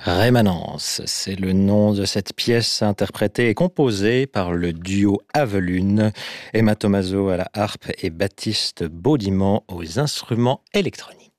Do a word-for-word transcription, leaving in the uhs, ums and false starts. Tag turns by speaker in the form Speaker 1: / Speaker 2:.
Speaker 1: Rémanence, c'est le nom de cette pièce interprétée et composée par le duo Avelune, Emma Thomaso à la harpe et Baptiste Baudiment aux instruments électroniques.